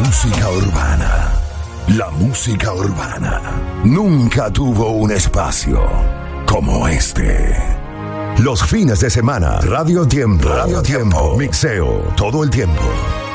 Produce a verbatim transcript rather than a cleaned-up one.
música urbana. La música urbana nunca tuvo un espacio como este. Los fines de semana, Radio Tiempo, Radio Tiempo, mixeo todo el tiempo.